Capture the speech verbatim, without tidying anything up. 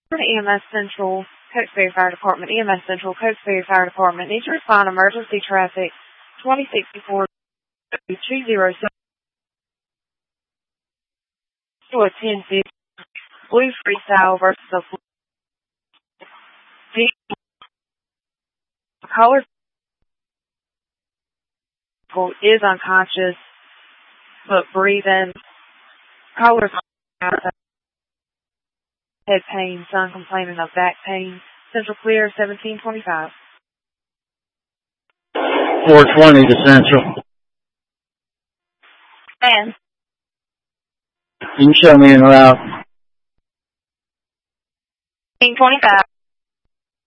E M S Central, Cokesbury Fire Department, E M S Central, Cokesbury Fire Department. Need to respond emergency traffic twenty sixty-four two zero seven to a ten fifty Blue Freestyle versus a caller is unconscious but breathing. Caller's head pain, son complaining of back pain. Central clear, seventeen twenty-five. four twenty to Central. And? You can show me in route. seventeen twenty-five.